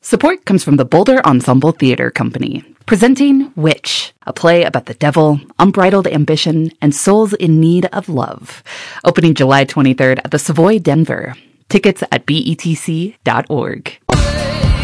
Support comes from the Boulder Ensemble Theater Company, presenting Witch, a play about the devil, unbridled ambition, and souls in need of love. Opening July 23rd at the Savoy, Denver. Tickets at betc.org.